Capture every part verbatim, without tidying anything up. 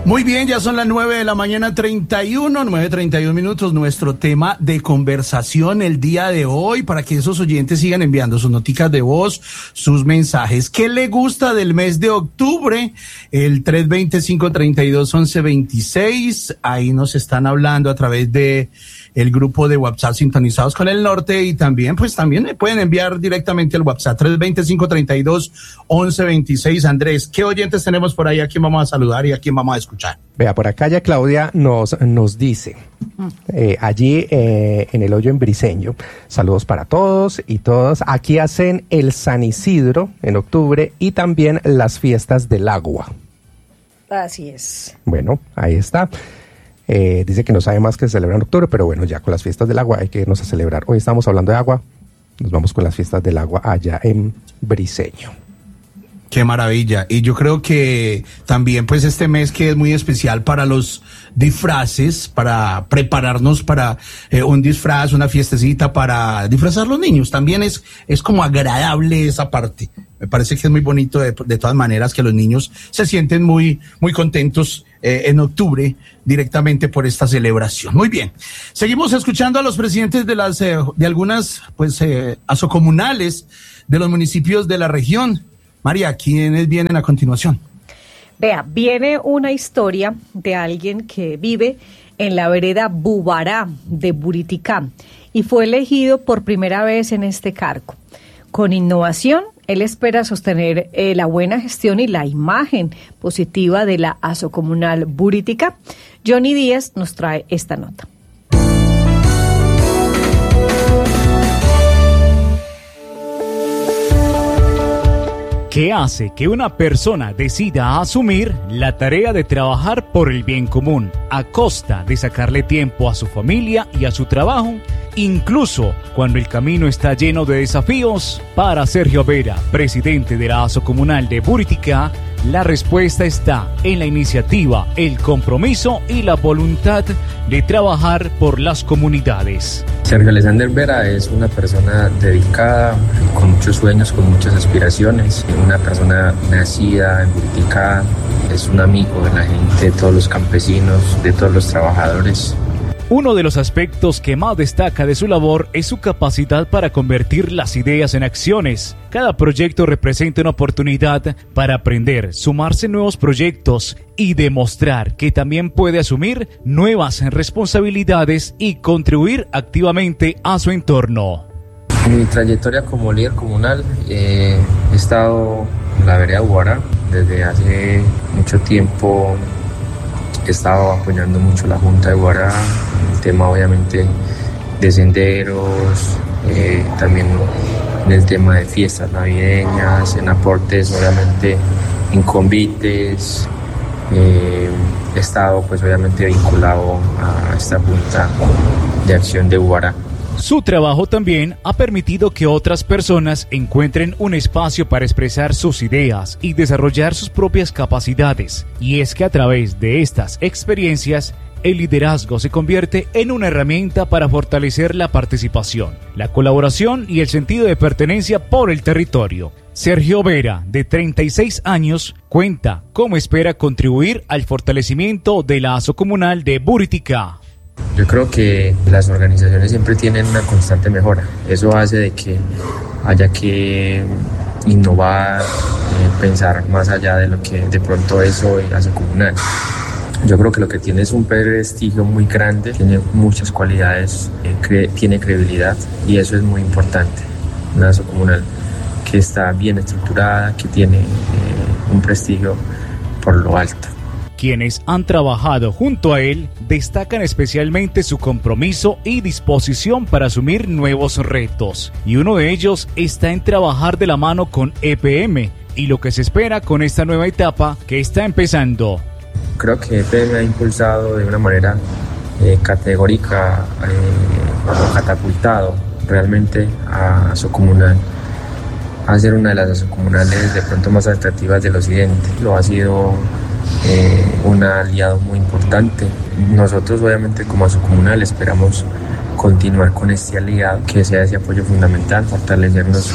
Muy bien, ya son las nueve de la mañana, treinta y uno, nueve treinta y uno minutos. Nuestro tema de conversación el día de hoy, para que esos oyentes sigan enviando sus noticas de voz, sus mensajes. ¿Qué le gusta del mes de octubre? El tres dos cero, cinco tres dos, once veintiséis. Ahí nos están hablando a través de el grupo de WhatsApp Sintonizados con el Norte, y también, pues también me pueden enviar directamente al WhatsApp tres dos cero, cinco tres dos, once veintiséis. Andrés, ¿qué oyentes tenemos por ahí? ¿A quién vamos a saludar y a quién vamos a escuchar? Vea, por acá ya Claudia nos, nos dice, eh, allí eh, en el hoyo en Briceño, saludos para todos y todas. Aquí hacen el San Isidro en octubre y también las fiestas del agua. Así es. Bueno, ahí está. Eh, dice que no sabe más que se celebra en octubre, pero bueno, ya con las fiestas del agua hay que irnos a celebrar. Hoy estamos hablando de agua, nos vamos con las fiestas del agua allá en Briceño. Qué maravilla. Y yo creo que también pues este mes que es muy especial para los disfraces, para prepararnos para eh, un disfraz, una fiestecita, para disfrazar a los niños. También es, es como agradable esa parte. Me parece que es muy bonito de, de todas maneras que los niños se sienten muy, muy contentos eh, en octubre directamente por esta celebración. Muy bien. Seguimos escuchando a los presidentes de las eh, de algunas pues eh, asocomunales de los municipios de la región. María, ¿quiénes vienen a continuación? Vea, viene una historia de alguien que vive en la vereda Bubará de Buriticá y fue elegido por primera vez en este cargo. Con innovación, él espera sostener eh, la buena gestión y la imagen positiva de la asocomunal Buriticá. Johnny Díaz nos trae esta nota. ¿Qué hace que una persona decida asumir la tarea de trabajar por el bien común a costa de sacarle tiempo a su familia y a su trabajo, incluso cuando el camino está lleno de desafíos? Para Sergio Vera, presidente de la Asocomunal de Buriticá, la respuesta está en la iniciativa, el compromiso y la voluntad de trabajar por las comunidades. Sergio Alexander Vera es una persona dedicada, con muchos sueños, con muchas aspiraciones, una persona nacida en Buriticá, es un amigo de la gente, de todos los campesinos, de todos los trabajadores. Uno de los aspectos que más destaca de su labor es su capacidad para convertir las ideas en acciones. Cada proyecto representa una oportunidad para aprender, sumarse a nuevos proyectos y demostrar que también puede asumir nuevas responsabilidades y contribuir activamente a su entorno. En mi trayectoria como líder comunal eh, he estado en la vereda Bubará desde hace mucho tiempo. He estado apoyando mucho la Junta de Bubará, el tema obviamente de senderos, eh, también en el tema de fiestas navideñas, en aportes obviamente en convites. Eh, he estado pues obviamente vinculado a esta Junta de Acción de Bubará. Su trabajo también ha permitido que otras personas encuentren un espacio para expresar sus ideas y desarrollar sus propias capacidades. Y es que a través de estas experiencias, el liderazgo se convierte en una herramienta para fortalecer la participación, la colaboración y el sentido de pertenencia por el territorio. Sergio Vera, de treinta y seis años, cuenta cómo espera contribuir al fortalecimiento de la Asocomunal de Buriticá. Yo creo que las organizaciones siempre tienen una constante mejora. Eso hace de que haya que innovar, eh, pensar más allá de lo que de pronto es hoy la Asocomunal. Yo creo que lo que tiene es un prestigio muy grande, tiene muchas cualidades, eh, cre- tiene credibilidad y eso es muy importante. Una Asocomunal que está bien estructurada, que tiene eh, un prestigio por lo alto. Quienes han trabajado junto a él destacan especialmente su compromiso y disposición para asumir nuevos retos. Y uno de ellos está en trabajar de la mano con E P M y lo que se espera con esta nueva etapa que está empezando. Creo que E P M ha impulsado de una manera eh, categórica, eh, o catapultado realmente a Asocomunal a ser una de las asocomunales de pronto más atractivas del occidente. Lo ha sido Eh, un aliado muy importante. Nosotros obviamente como Asocomunal esperamos continuar con este aliado, que sea ese apoyo fundamental, fortalecernos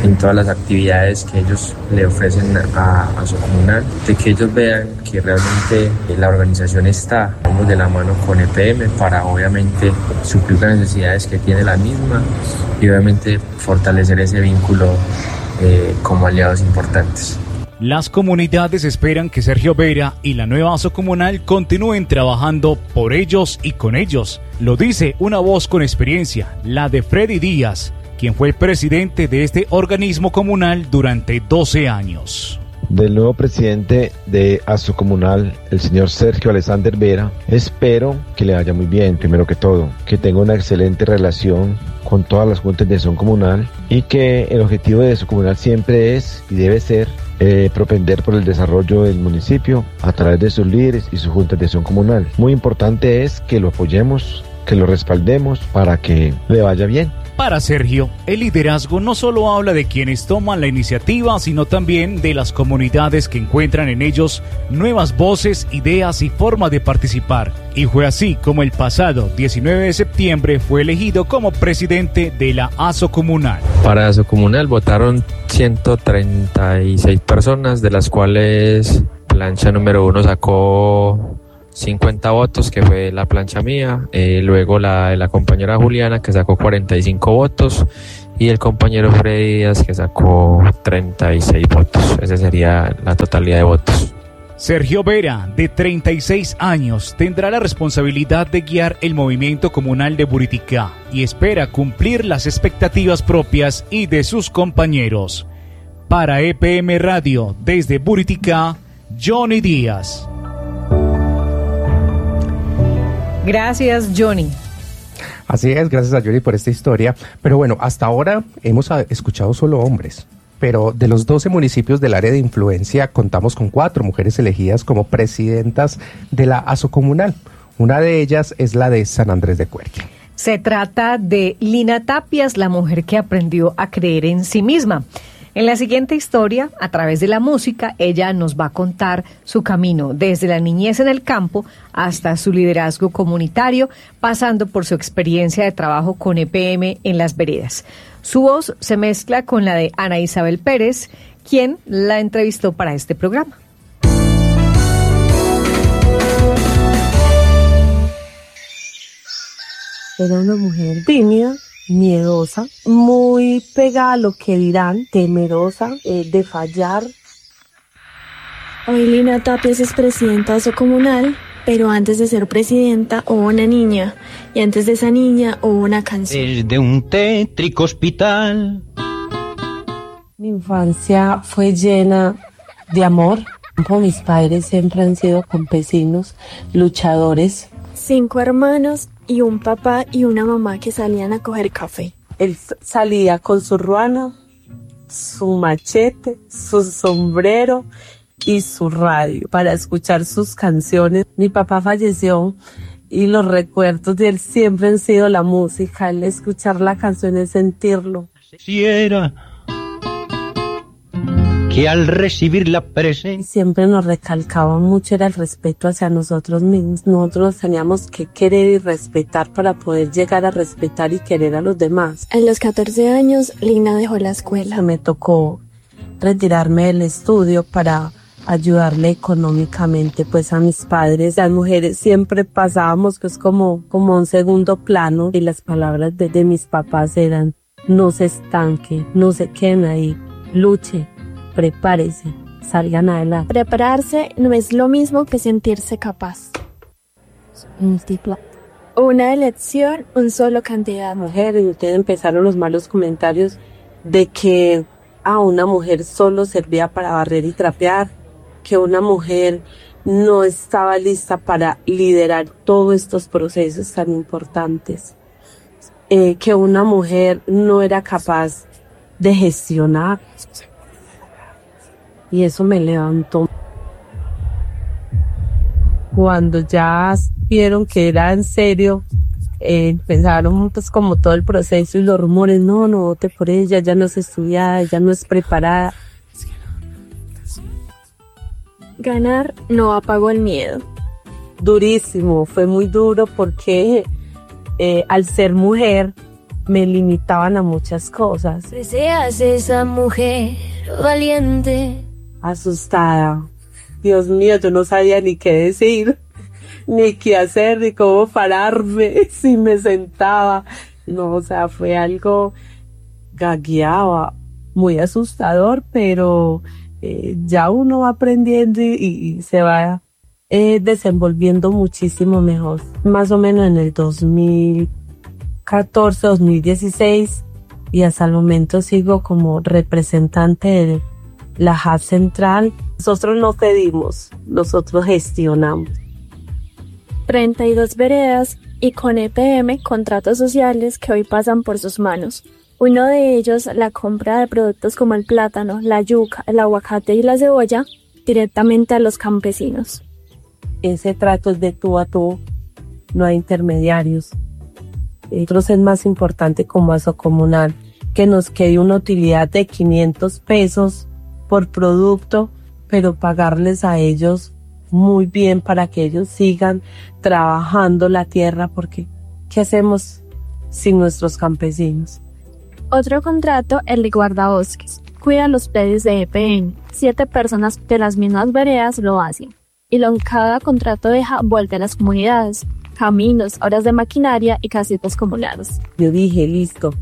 en todas las actividades que ellos le ofrecen a, a su comunal, de que ellos vean que realmente la organización está, vamos de la mano con E P M para obviamente suplir las necesidades que tiene la misma y obviamente fortalecer ese vínculo eh, como aliados importantes. Las comunidades esperan que Sergio Vera y la nueva ASO comunal continúen trabajando por ellos y con ellos. Lo dice una voz con experiencia, la de Freddy Díaz, quien fue el presidente de este organismo comunal durante doce años. Del nuevo presidente de ASO Comunal, el señor Sergio Alexander Vera, espero que le vaya muy bien, primero que todo, que tenga una excelente relación con todas las juntas de acción comunal y que el objetivo de ASO Comunal siempre es y debe ser eh, propender por el desarrollo del municipio a través de sus líderes y sus juntas de acción comunal. Muy importante es que lo apoyemos, que lo respaldemos para que le vaya bien. Para Sergio, el liderazgo no solo habla de quienes toman la iniciativa, sino también de las comunidades que encuentran en ellos nuevas voces, ideas y formas de participar. Y fue así como el pasado diecinueve de septiembre fue elegido como presidente de la ASO Comunal. Para ASO Comunal votaron ciento treinta y seis personas, de las cuales plancha número uno sacó cincuenta votos, que fue la plancha mía, eh, luego la, la compañera Juliana, que sacó cuarenta y cinco votos, y el compañero Freddy Díaz, que sacó treinta y seis votos. Esa sería la totalidad de votos. Sergio Vera, de treinta y seis años, tendrá la responsabilidad de guiar el movimiento comunal de Buriticá y espera cumplir las expectativas propias y de sus compañeros. Para E P M Radio, desde Buriticá, Johnny Díaz. Gracias, Johnny. Así es, gracias a Johnny por esta historia. Pero bueno, hasta ahora hemos escuchado solo hombres. Pero de los doce municipios del área de influencia, contamos con cuatro mujeres elegidas como presidentas de la ASO Comunal. Una de ellas es la de San Andrés de Cuerquia. Se trata de Lina Tapias, la mujer que aprendió a creer en sí misma. En la siguiente historia, a través de la música, ella nos va a contar su camino desde la niñez en el campo hasta su liderazgo comunitario, pasando por su experiencia de trabajo con E P M en las veredas. Su voz se mezcla con la de Ana Isabel Pérez, quien la entrevistó para este programa. Era una mujer tímida, miedosa, muy pegada a lo que dirán, temerosa eh, de fallar. Hoy Lina Tapias es presidenta de ASO Comunal, pero antes de ser presidenta hubo una niña, y antes de esa niña hubo una canción. Desde un tétrico hospital. Mi infancia fue llena de amor. Mis padres siempre han sido campesinos, luchadores. Cinco hermanos y un papá y una mamá que salían a coger café. Él salía con su ruana, su machete, su sombrero y su radio para escuchar sus canciones. Mi papá falleció y los recuerdos de él siempre han sido la música, el escuchar la canción, el sentirlo. Si era que al recibir la presencia... Siempre nos recalcaba mucho, era el respeto hacia nosotros mismos. Nosotros teníamos que querer y respetar para poder llegar a respetar y querer a los demás. A los catorce años, Lina dejó la escuela. Me tocó retirarme del estudio para ayudarle económicamente pues a mis padres. Las mujeres siempre pasábamos pues como, como un segundo plano, y las palabras de, de mis papás eran: no se estanque, no se queden ahí, luche, prepárese, salgan adelante. Prepararse no es lo mismo que sentirse capaz. Múltipla. Una elección, un solo candidato. Mujeres, y ustedes empezaron los malos comentarios de que a una mujer solo servía para barrer y trapear, que una mujer no estaba lista para liderar todos estos procesos tan importantes, eh, que una mujer no era capaz de gestionar. Y eso me levantó. Cuando ya vieron que era en serio, eh, empezaron pues como todo el proceso y los rumores: no, no vote por ella, ella no es estudiada, ella no es preparada. Ganar no apagó el miedo. Durísimo, fue muy duro porque eh, al ser mujer me limitaban a muchas cosas. Deseas esa mujer valiente. Asustada. Dios mío, yo no sabía ni qué decir, ni qué hacer, ni cómo pararme, si me sentaba. No, o sea, fue algo, gagueaba, muy asustador, pero eh, ya uno va aprendiendo y, y se va eh, desenvolviendo muchísimo mejor. Más o menos en el dos mil catorce, dos mil dieciséis, y hasta el momento sigo como representante de la Hub Central. Nosotros no pedimos, nosotros gestionamos. treinta y dos veredas y con E P M contratos sociales que hoy pasan por sus manos. Uno de ellos, la compra de productos como el plátano, la yuca, el aguacate y la cebolla directamente a los campesinos. Ese trato es de tú a tú, no hay intermediarios. Nosotros es más importante como Asocomunal que nos quede una utilidad de quinientos pesos por producto, pero pagarles a ellos muy bien para que ellos sigan trabajando la tierra, porque ¿qué hacemos sin nuestros campesinos? Otro contrato, el de guardabosques. Cuida los predios de E P M. Siete personas de las mismas veredas lo hacen. Y lo que cada contrato deja vuelve a las comunidades. Caminos, horas de maquinaria y casitas comunales. Yo dije, listo.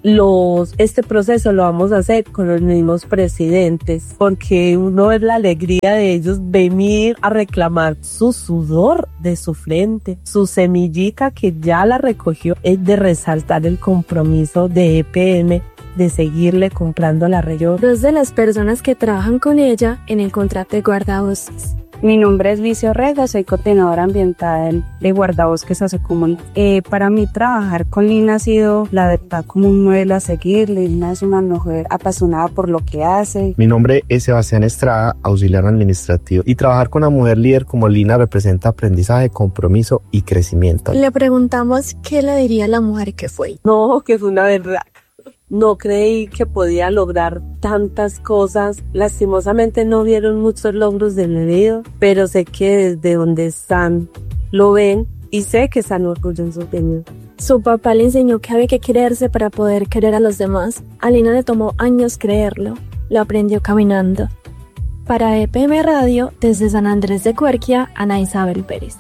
Los, este proceso lo vamos a hacer con los mismos presidentes, porque uno ve la alegría de ellos venir a reclamar su sudor de su frente, su semillita que ya la recogió, es de resaltar el compromiso de E P M de seguirle comprando la región. Dos de las personas que trabajan con ella en el contrato de guardabosques. Mi nombre es Licia Orrega, soy coordinadora ambiental de Guardabosques Asocomunal. Eh, para mí trabajar con Lina ha sido, la verdad, como un modelo a seguir. Lina es una mujer apasionada por lo que hace. Mi nombre es Sebastián Estrada, auxiliar administrativo, y trabajar con una mujer líder como Lina representa aprendizaje, compromiso y crecimiento. Le preguntamos qué le diría a la mujer que fue. No, que fue una verdad. No creí que podía lograr tantas cosas. Lastimosamente no vieron muchos logros de mi vida, pero sé que desde donde están lo ven y sé que están orgullosos de mí. Su papá le enseñó que había que quererse para poder querer a los demás. A Lina le tomó años creerlo. Lo aprendió caminando. Para E P M Radio, desde San Andrés de Cuerquia, Ana Isabel Pérez.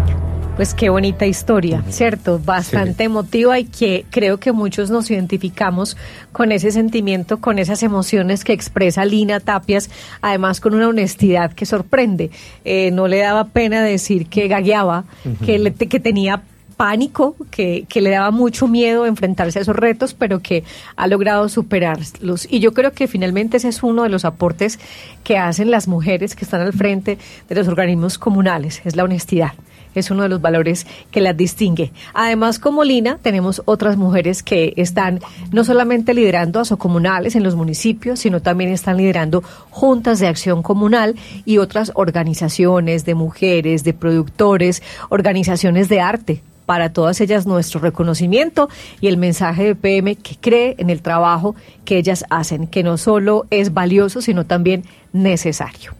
Pues qué bonita historia, ¿cierto? Bastante sí. Emotiva, y que creo que muchos nos identificamos con ese sentimiento, con esas emociones que expresa Lina Tapias, además con una honestidad que sorprende. Eh, no le daba pena decir que gagueaba, uh-huh. que, le, que tenía pánico, que, que le daba mucho miedo enfrentarse a esos retos, pero que ha logrado superarlos. Y yo creo que finalmente ese es uno de los aportes que hacen las mujeres que están al frente de los organismos comunales, es la honestidad. Es uno de los valores que las distingue. Además, como Lina, tenemos otras mujeres que están no solamente liderando asocomunales en los municipios, sino también están liderando juntas de acción comunal y otras organizaciones de mujeres, de productores, organizaciones de arte. Para todas ellas nuestro reconocimiento y el mensaje de E P M que cree en el trabajo que ellas hacen, que no solo es valioso, sino también necesario.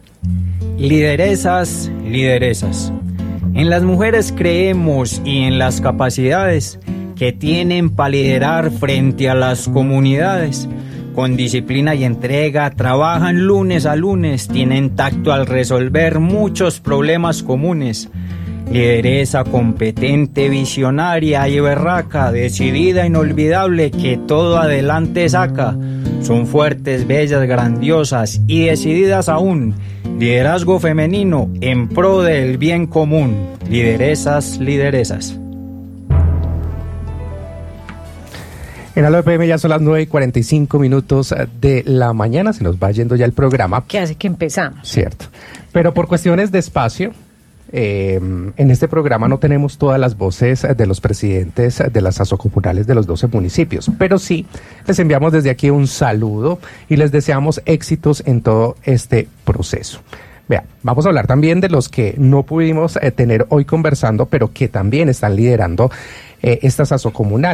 Lideresas, lideresas. En las mujeres creemos y en las capacidades que tienen para liderar frente a las comunidades. Con disciplina y entrega, trabajan lunes a lunes, tienen tacto al resolver muchos problemas comunes. Lideresa competente, visionaria y berraca, decidida, inolvidable, que todo adelante saca. Son fuertes, bellas, grandiosas y decididas aún. Liderazgo femenino en pro del bien común. Lideresas, lideresas. En Aló E P M ya son las nueve y cuarenta y cinco minutos de la mañana, se nos va yendo ya el programa. ¿Qué hace que empezamos? Cierto. Pero por cuestiones de espacio, eh, en este programa no tenemos todas las voces de los presidentes de las asocomunales de los doce municipios, pero sí les enviamos desde aquí un saludo y les deseamos éxitos en todo este proceso. Vea, vamos a hablar también de los que no pudimos eh, tener hoy conversando, pero que también están liderando eh, estas asocomunales.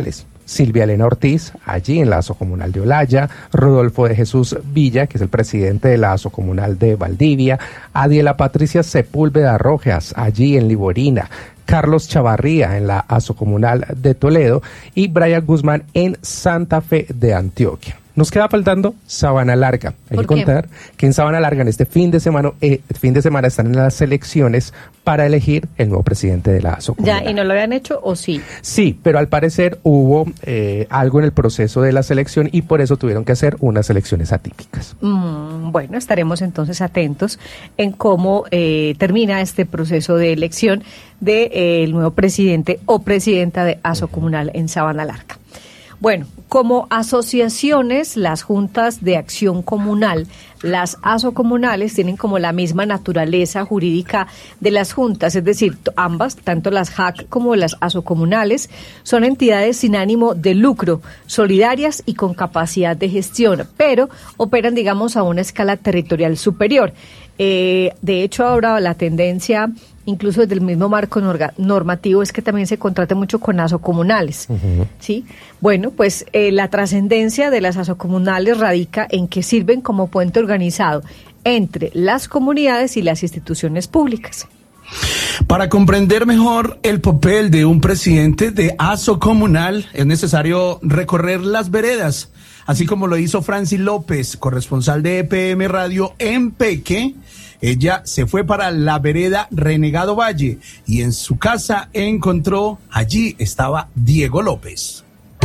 Silvia Elena Ortiz, allí en la Asocomunal de Olaya, Rodolfo de Jesús Villa, que es el presidente de la Asocomunal de Valdivia, Adiela Patricia Sepúlveda Rojas, allí en Liborina, Carlos Chavarría en la Asocomunal de Toledo y Brian Guzmán en Santa Fe de Antioquia. Nos queda faltando Sabana Larga. Hay que contar que en Sabana Larga en este fin de semana, eh, fin de semana están en las elecciones para elegir el nuevo presidente de la Asocomunal. Ya, ¿y no lo habían hecho o sí? Sí, pero al parecer hubo eh, algo en el proceso de la selección y por eso tuvieron que hacer unas elecciones atípicas. Mm, bueno, estaremos entonces atentos en cómo eh, termina este proceso de elección del de, eh, nuevo presidente o presidenta de Asocomunal en Sabana Larga. Bueno, como asociaciones, las juntas de acción comunal, las asocomunales tienen como la misma naturaleza jurídica de las juntas, es decir, ambas, tanto las J A C como las asocomunales, son entidades sin ánimo de lucro, solidarias y con capacidad de gestión, pero operan, digamos, a una escala territorial superior. Eh, de hecho, ahora la tendencia, incluso desde el mismo marco norga, normativo, es que también se contrate mucho con asocomunales. Uh-huh. ¿Sí? Bueno, pues eh, la trascendencia de las asocomunales radica en que sirven como puente organizado entre las comunidades y las instituciones públicas. Para comprender mejor el papel de un presidente de asocomunal, es necesario recorrer las veredas, así como lo hizo Francis López, corresponsal de E P M Radio en Peque. Ella se fue para la vereda Renegado Valle y en su casa encontró, allí estaba Diego López.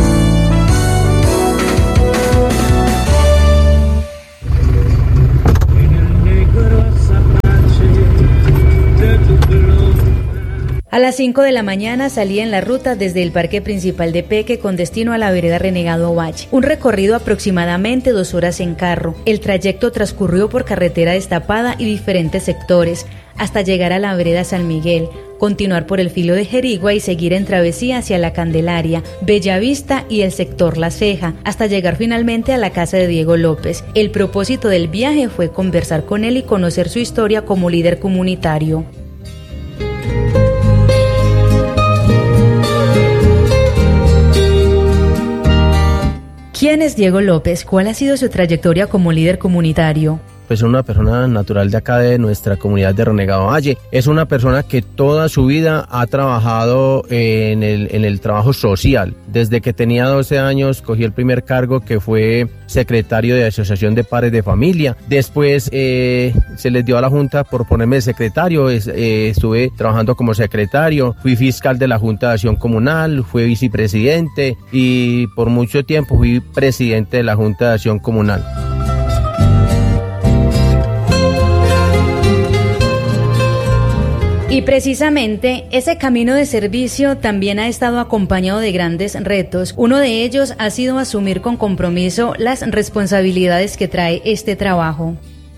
A las cinco de la mañana salí en la ruta desde el parque principal de Peque con destino a la vereda Renegado Valle. Un recorrido aproximadamente dos horas en carro. El trayecto transcurrió por carretera destapada y diferentes sectores, hasta llegar a la vereda San Miguel, continuar por el filo de Jerigua y seguir en travesía hacia la Candelaria, Bellavista y el sector La Ceja, hasta llegar finalmente a la casa de Diego López. El propósito del viaje fue conversar con él y conocer su historia como líder comunitario. ¿Quién es Diego López? ¿Cuál ha sido su trayectoria como líder comunitario? Pues es una persona natural de acá de nuestra comunidad de Renegado Valle. Es una persona que toda su vida ha trabajado en el, en el trabajo social. Desde que tenía doce años cogí el primer cargo, que fue secretario de Asociación de Padres de Familia. Después eh, se les dio a la Junta por ponerme de secretario. Es, eh, estuve trabajando como secretario. Fui fiscal de la Junta de Acción Comunal, fui vicepresidente y por mucho tiempo fui presidente de la Junta de Acción Comunal. Y precisamente ese camino de servicio también ha estado acompañado de grandes retos. Uno de ellos ha sido asumir con compromiso las responsabilidades que trae este trabajo.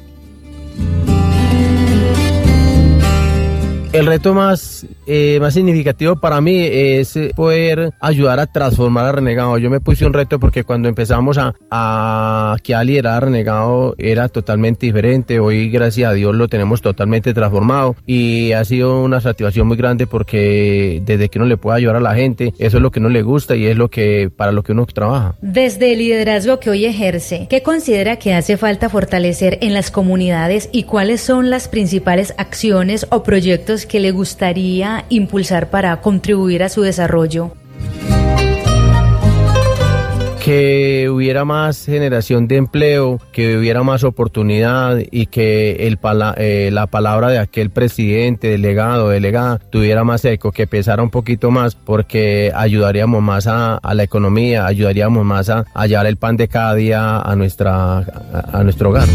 El reto más, eh, más significativo para mí es poder ayudar a transformar a Renegado. Yo me puse un reto porque cuando empezamos a, a, aquí a liderar a Renegado era totalmente diferente. Hoy, gracias a Dios, lo tenemos totalmente transformado y ha sido una satisfacción muy grande porque desde que uno le puede ayudar a la gente, eso es lo que uno le gusta y es lo que para lo que uno trabaja. Desde el liderazgo que hoy ejerce, ¿qué considera que hace falta fortalecer en las comunidades y cuáles son las principales acciones o proyectos que le gustaría impulsar para contribuir a su desarrollo? Que hubiera más generación de empleo, que hubiera más oportunidad y que el pala- eh, la palabra de aquel presidente, delegado, delegada, tuviera más eco, que pesara un poquito más, porque ayudaríamos más a, a la economía, ayudaríamos más a, a llevar el pan de cada día a, nuestra, a, a nuestro hogar.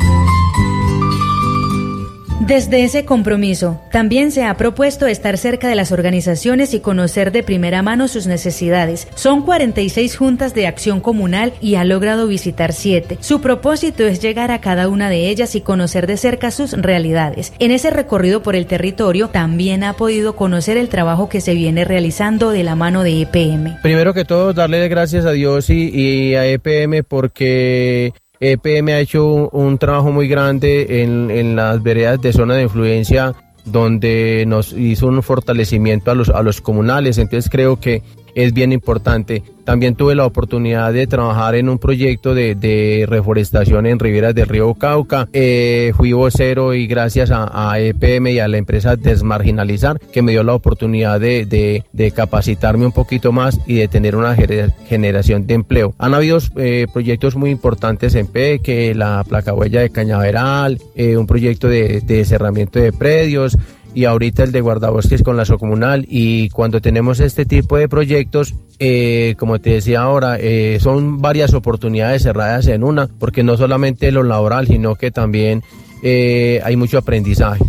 Desde ese compromiso, también se ha propuesto estar cerca de las organizaciones y conocer de primera mano sus necesidades. Son cuarenta y seis juntas de acción comunal y ha logrado visitar siete. Su propósito es llegar a cada una de ellas y conocer de cerca sus realidades. En ese recorrido por el territorio, también ha podido conocer el trabajo que se viene realizando de la mano de E P M. Primero que todo, darle gracias a Dios y, y a E P M porque E P M ha hecho un, un trabajo muy grande en, en las veredas de zona de influencia, donde nos hizo un fortalecimiento a los, a los comunales. Entonces creo que, es bien importante. También tuve la oportunidad de trabajar en un proyecto de, de reforestación en riberas del río Cauca. Eh, fui vocero y gracias a, a E P M y a la empresa Desmarginalizar, que me dio la oportunidad de, de, de capacitarme un poquito más y de tener una generación de empleo. Han habido eh, proyectos muy importantes en Peque, la placa huella de Cañaveral, eh, un proyecto de, de cerramiento de predios, y ahorita el de guardabosques con la Socomunal. Y cuando tenemos este tipo de proyectos, eh, como te decía ahora, eh, son varias oportunidades cerradas en una, porque no solamente lo laboral, sino que también eh, hay mucho aprendizaje.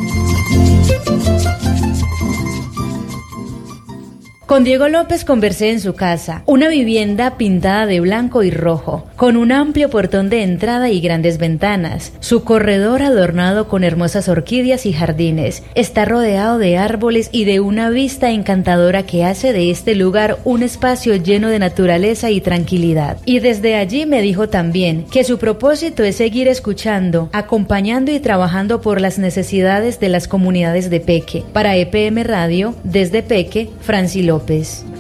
Con Diego López conversé en su casa, una vivienda pintada de blanco y rojo, con un amplio portón de entrada y grandes ventanas. Su corredor adornado con hermosas orquídeas y jardines. Está rodeado de árboles y de una vista encantadora que hace de este lugar un espacio lleno de naturaleza y tranquilidad. Y desde allí me dijo también que su propósito es seguir escuchando, acompañando y trabajando por las necesidades de las comunidades de Peque. Para E P M Radio, desde Peque, Franci López.